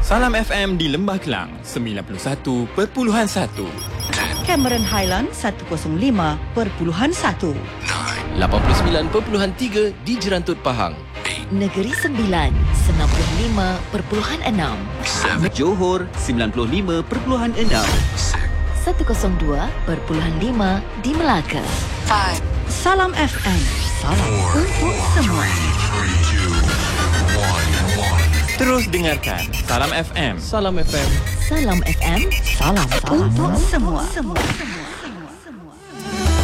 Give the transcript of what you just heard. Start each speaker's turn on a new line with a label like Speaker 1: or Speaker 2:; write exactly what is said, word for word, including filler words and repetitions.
Speaker 1: Salam F M di Lembah Kelang sembilan puluh satu perpuluhan satu.
Speaker 2: Cameron Highland seratus lima perpuluhan satu.
Speaker 3: lapan puluh sembilan perpuluhan tiga di Jerantut Pahang.
Speaker 4: Negeri Sembilan sembilan puluh lima perpuluhan enam.
Speaker 5: Johor sembilan puluh lima perpuluhan enam.
Speaker 4: seratus dua perpuluhan lima di Melaka.
Speaker 2: Salam F M. Salam untuk semua.
Speaker 1: Terus dengarkan Salam F M.
Speaker 3: Salam F M.
Speaker 4: Salam F M.
Speaker 2: Salam untuk semua. semua.